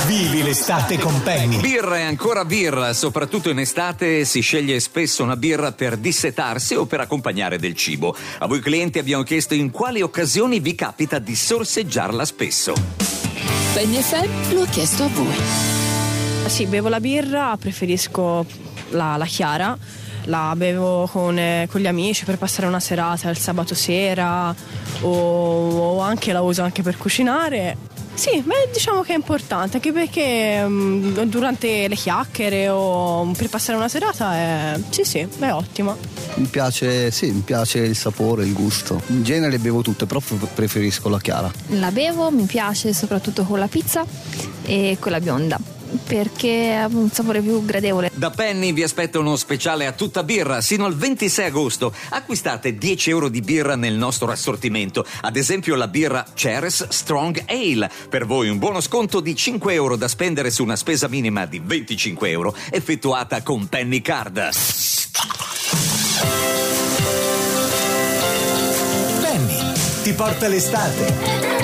Vivi l'estate con Penny. Birra e ancora birra, soprattutto in estate si sceglie spesso una birra per dissetarsi o per accompagnare del cibo. A voi clienti abbiamo chiesto in quali occasioni vi capita di sorseggiarla spesso. Penny FM lo ha chiesto a voi. Sì, bevo la birra, preferisco la chiara. La bevo con gli amici per passare una serata il sabato sera o anche la uso anche per cucinare. Sì, diciamo che è importante, anche perché durante le chiacchiere o per passare una serata è ottima. Mi piace il sapore, il gusto. In genere bevo tutte, però preferisco la chiara. La bevo, mi piace soprattutto con la pizza e con la bionda, perché ha un sapore più gradevole. Da Penny vi aspetta uno speciale a tutta birra sino al 26 agosto. Acquistate 10 euro di birra nel nostro assortimento. Ad esempio la birra Ceres Strong Ale. Per voi un buono sconto di 5 euro da spendere su una spesa minima di 25 euro effettuata con Penny Card. Penny ti porta l'estate.